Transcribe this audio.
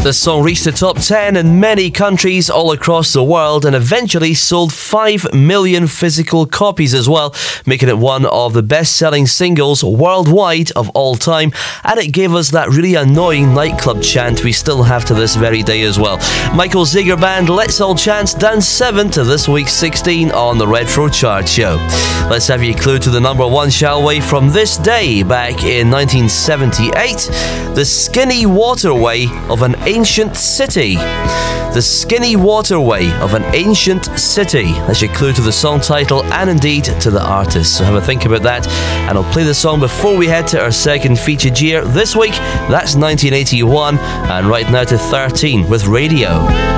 This song reached the top 10 in many countries all across the world and eventually sold 5 million physical copies as well, making it one of the best-selling singles worldwide of all time, and it gave us that really annoying nightclub chant we still have to this very day as well. Michael Zager Band, Let's All Chance, down 7 to this week's 16 on the Retro Chart Show. Let's have you a clue to the number 1, shall we? From this day back in 1978, the skinny waterway of an ancient city. The skinny waterway of an ancient city. That's your clue to the song title and indeed to the artist. So have a think about that, and I'll play the song before we head to our second featured year this week. That's 1981, and right now to 13 with Radio.